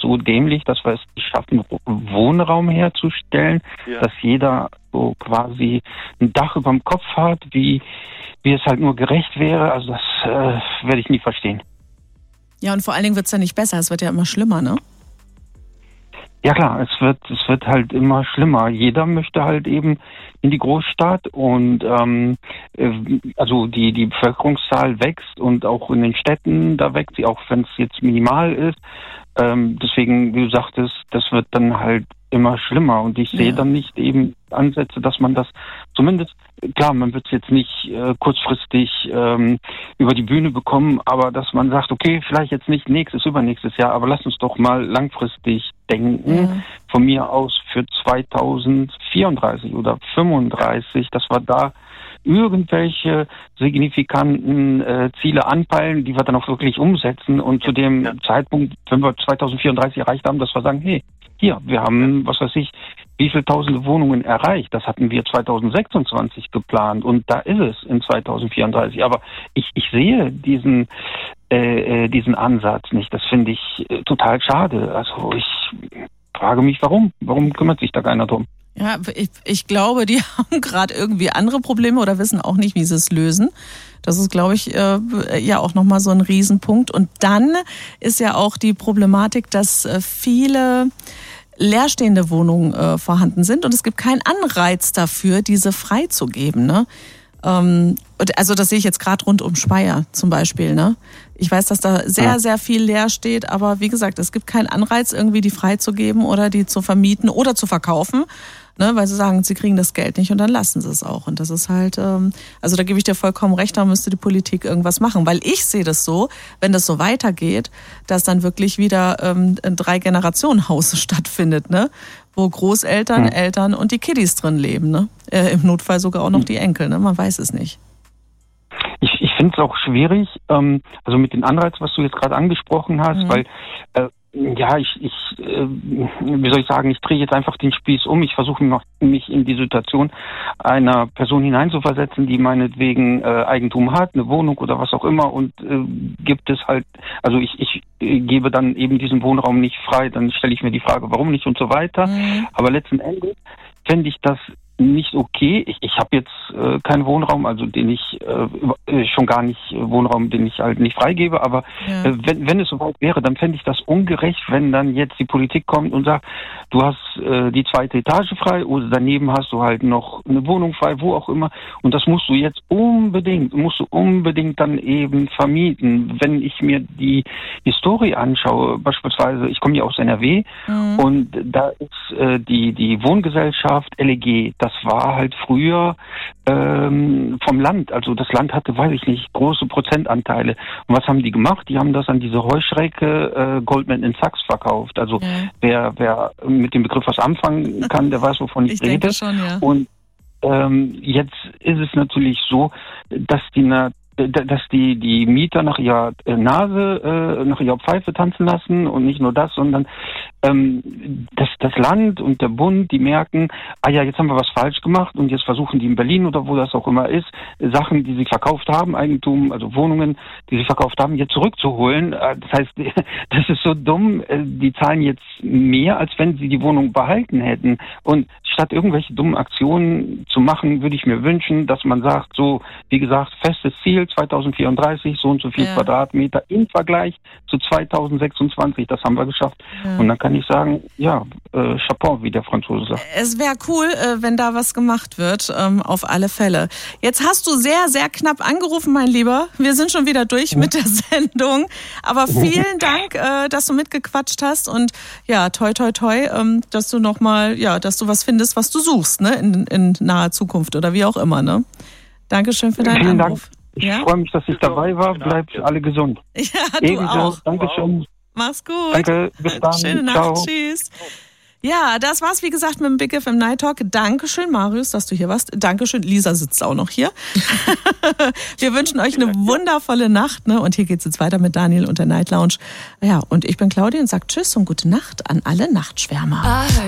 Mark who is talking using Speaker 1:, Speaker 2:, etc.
Speaker 1: so dämlich, dass wir es schaffen, Wohnraum herzustellen, dass jeder so quasi ein Dach über dem Kopf hat, wie es halt nur gerecht wäre. Also das werde ich nie verstehen.
Speaker 2: Ja, und vor allen Dingen wird es ja nicht besser, es wird ja immer schlimmer, ne?
Speaker 1: Ja klar, es wird halt immer schlimmer. Jeder möchte halt eben in die Großstadt und also die Bevölkerungszahl wächst und auch in den Städten, da wächst sie, auch wenn es jetzt minimal ist. Deswegen, wie du sagtest, das wird dann halt immer schlimmer und ich sehe dann nicht eben Ansätze, dass man das zumindest, klar, man wird es jetzt nicht kurzfristig über die Bühne bekommen, aber dass man sagt, okay, vielleicht jetzt nicht übernächstes Jahr, aber lass uns doch mal langfristig denken, von mir aus für 2034 oder 35, dass wir da irgendwelche signifikanten Ziele anpeilen, die wir dann auch wirklich umsetzen und zu dem Zeitpunkt, wenn wir 2034 erreicht haben, dass wir sagen, hey, hier, wir haben, was weiß ich, wie viele tausende Wohnungen erreicht. Das hatten wir 2026 geplant und da ist es in 2034. Aber ich sehe diesen Ansatz nicht. Das finde ich total schade. Also ich frage mich, warum? Warum kümmert sich da keiner drum?
Speaker 2: Ja, ich glaube, die haben gerade irgendwie andere Probleme oder wissen auch nicht, wie sie es lösen. Das ist, glaube ich, ja auch nochmal so ein Riesenpunkt. Und dann ist ja auch die Problematik, dass viele leerstehende Wohnungen vorhanden sind und es gibt keinen Anreiz dafür, diese freizugeben, ne? Also das sehe ich jetzt gerade rund um Speyer zum Beispiel, ne? Ich weiß, dass da sehr viel leer steht, aber wie gesagt, es gibt keinen Anreiz, irgendwie die freizugeben oder die zu vermieten oder zu verkaufen, ne? Weil sie sagen, sie kriegen das Geld nicht und dann lassen sie es auch. Und das ist halt, also da gebe ich dir vollkommen recht, da müsste die Politik irgendwas machen. Weil ich sehe das so, wenn das so weitergeht, dass dann wirklich wieder ein 3-Generationen-Haus stattfindet, ne? Wo Großeltern, Eltern und die Kiddies drin leben, ne? Im Notfall sogar auch noch die Enkel, ne? Man weiß es nicht.
Speaker 1: Ich finde es auch schwierig, also mit den Anreizen, was du jetzt gerade angesprochen hast, weil wie soll ich sagen, ich drehe jetzt einfach den Spieß um. Ich versuche mich in die Situation einer Person hineinzuversetzen, die meinetwegen Eigentum hat, eine Wohnung oder was auch immer und gibt es halt, also ich gebe dann eben diesen Wohnraum nicht frei, dann stelle ich mir die Frage, warum nicht und so weiter. Aber letzten Endes fände ich das nicht okay. Ich habe jetzt keinen Wohnraum, also den ich schon gar nicht Wohnraum, den ich halt nicht freigebe, aber wenn es soweit wäre, dann fände ich das ungerecht, wenn dann jetzt die Politik kommt und sagt, du hast die 2. Etage frei oder daneben hast du halt noch eine Wohnung frei, wo auch immer und das musst du unbedingt dann eben vermieten. Wenn ich mir die Historie anschaue, beispielsweise, ich komme ja aus NRW und da ist die Wohngesellschaft LEG, das war halt früher vom Land. Also das Land hatte, weiß ich nicht, große Prozentanteile. Und was haben die gemacht? Die haben das an diese Heuschrecke Goldman Sachs verkauft. Also wer mit dem Begriff was anfangen kann, der weiß, wovon ich rede.
Speaker 2: Denke schon, ja.
Speaker 1: Und jetzt ist es natürlich so, dass die Mieter nach ihrer Nase, nach ihrer Pfeife tanzen lassen und nicht nur das, sondern das Land und der Bund, die merken, jetzt haben wir was falsch gemacht und jetzt versuchen die in Berlin oder wo das auch immer ist, Sachen, die sie verkauft haben, Eigentum, also Wohnungen, die sie verkauft haben, jetzt zurückzuholen. Das heißt, das ist so dumm, die zahlen jetzt mehr, als wenn sie die Wohnung behalten hätten. Und statt irgendwelche dummen Aktionen zu machen, würde ich mir wünschen, dass man sagt, so, wie gesagt, festes Ziel, 2034, so und so viel Quadratmeter im Vergleich zu 2026, das haben wir geschafft. Und dann kann ich sagen, Chapeau, wie der Franzose sagt.
Speaker 2: Es wäre cool, wenn da was gemacht wird, auf alle Fälle. Jetzt hast du sehr, sehr knapp angerufen, mein Lieber. Wir sind schon wieder durch mit der Sendung. Aber vielen Dank, dass du mitgequatscht hast und toi, toi, toi, dass du nochmal, dass du was findest, was du suchst, ne, in naher Zukunft oder wie auch immer, ne? Dankeschön für deinen Anruf.
Speaker 1: Dank. Ich freue mich, dass ich dabei war. Bleibt alle gesund.
Speaker 2: Ja, du
Speaker 1: ebenso.
Speaker 2: auch.
Speaker 1: Dankeschön.
Speaker 2: Mach's gut.
Speaker 1: Danke, bis dann.
Speaker 2: Schöne Nacht.
Speaker 1: Ciao.
Speaker 2: Tschüss. Ja, das war's, wie gesagt, mit dem Big FM Night Talk. Dankeschön, Marius, dass du hier warst. Dankeschön, Lisa sitzt auch noch hier. Wir wünschen euch eine wundervolle Nacht, ne? Und hier geht's jetzt weiter mit Daniel und der Night Lounge. Ja, und ich bin Claudia und sag Tschüss und gute Nacht an alle Nachtschwärmer.